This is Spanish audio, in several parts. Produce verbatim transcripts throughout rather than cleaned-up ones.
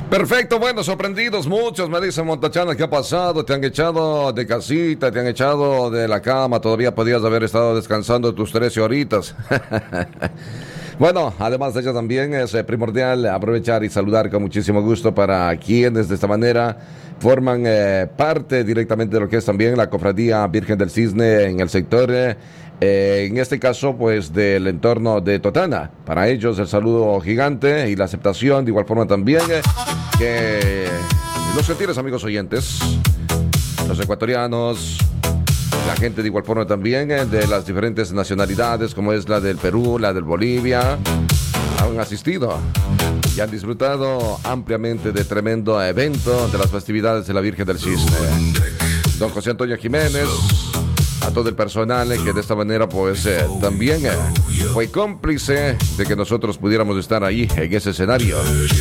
Perfecto, bueno, sorprendidos muchos, me dicen Montachana, ¿qué ha pasado? Te han echado de casita, te han echado de la cama, todavía podías haber estado descansando tus trece horitas. Bueno, además de ello también es eh, primordial aprovechar y saludar con muchísimo gusto para quienes de esta manera forman eh, parte directamente de lo que es también la Cofradía Virgen del Cisne en el sector, eh, eh, en este caso pues del entorno de Totana. Para ellos el saludo gigante y la aceptación, de igual forma también eh, que los sentires, amigos oyentes, los ecuatorianos, la gente de igual forma también eh, de las diferentes nacionalidades, como es la del Perú, la del Bolivia, han asistido y han disfrutado ampliamente de tremendo evento de las festividades de la Virgen del Cisne. Don José Antonio Jiménez, a todo el personal eh, que de esta manera pues eh, también eh, fue cómplice de que nosotros pudiéramos estar ahí en ese escenario.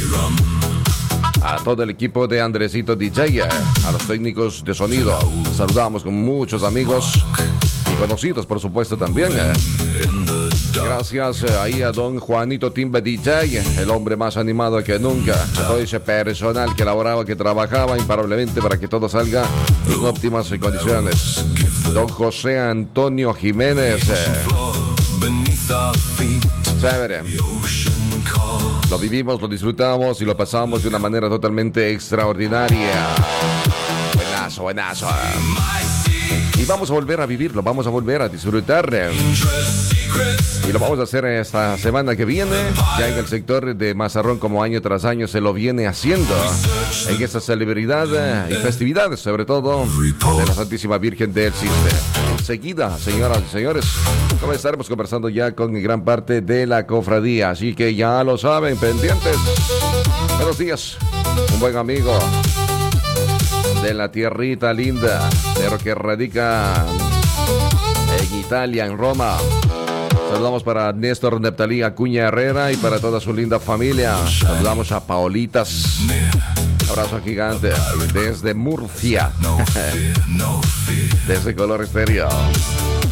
A todo el equipo de Andresito D J, a los técnicos de sonido, saludamos con muchos amigos y conocidos, por supuesto, también. Gracias eh, ahí a don Juanito Timbe D J, el hombre más animado que nunca. Todo ese personal que laboraba, que trabajaba imparablemente para que todo salga en óptimas condiciones. Don José Antonio Jiménez. Eh, chévere. Lo vivimos, lo disfrutamos y lo pasamos de una manera totalmente extraordinaria. Buenazo, buenazo. Y vamos a volver a vivirlo, vamos a volver a disfrutar. Y lo vamos a hacer esta semana que viene, ya en el sector de Mazarrón, como año tras año se lo viene haciendo. En esa celebridad y festividades, sobre todo, de la Santísima Virgen del Cisne. Enseguida, señoras y señores, comenzaremos conversando ya con gran parte de la cofradía. Así que ya lo saben, pendientes. Buenos días, un buen amigo de la tierrita linda, pero que radica en Italia, en Roma. Saludamos para Néstor Neptalí Acuña Herrera y para toda su linda familia. Saludamos a Paolitas. Abrazo gigante desde Murcia, desde Color Estéreo.